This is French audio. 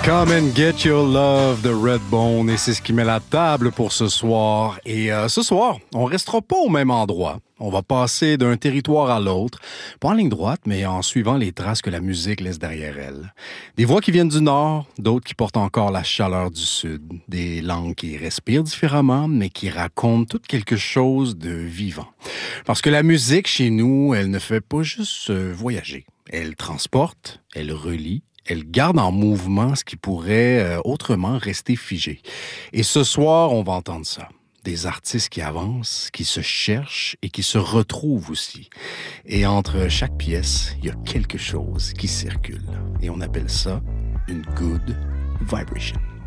Come and get your love de Redbone, et c'est ce qui met la table pour ce soir. Et ce soir, on restera pas au même endroit. On va passer d'un territoire à l'autre, pas en ligne droite, mais en suivant les traces que la musique laisse derrière elle. Des voix qui viennent du nord, d'autres qui portent encore la chaleur du sud. Des langues qui respirent différemment, mais qui racontent tout quelque chose de vivant. Parce que la musique, chez nous, elle ne fait pas juste voyager. Elle transporte, elle relie, elle garde en mouvement ce qui pourrait autrement rester figé. Et ce soir, on va entendre ça. Des artistes qui avancent, qui se cherchent et qui se retrouvent aussi. Et entre chaque pièce, il y a quelque chose qui circule. Et on appelle ça une good vibration.